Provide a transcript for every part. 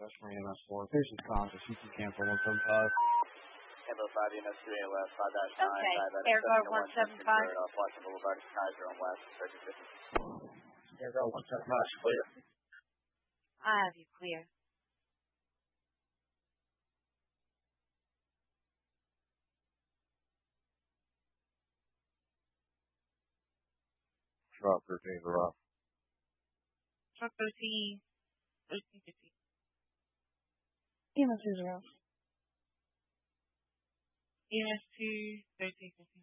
request from EMS 4. Patient's conscious. You can cancel 175. Tampa 5 EMS 3 AOS 5-9. Okay. Airguard 175. Flushing Boulevard, Kaiser on West, 3050. Airguard 175 clear. I have you clear. Truck 13 to rock. Truck 13. 1350. EMS 0. EMS 2, 1350.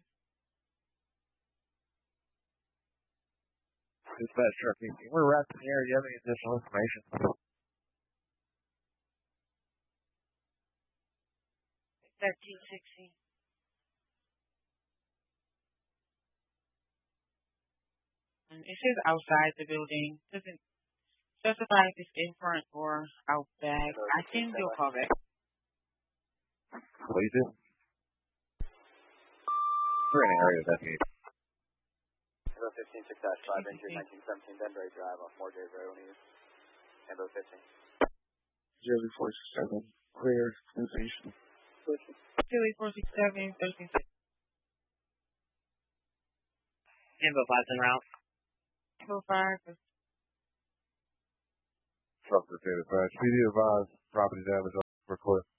Dispatch truck 18. We're wrapping the area. Do you have any additional information? 1360. It says outside the building. Doesn't specify if it's in front or out back. I can do a call back. Please do. We're in an area that needs. 15-6-5, injury 1917 Denbury Drive off Morgate Road. Tampa 15. 047. Clear. Sensation. Philly 467, 1360. Tampa 5's en route. 205. Truck 13 dispatch. PD advised property damage for clear.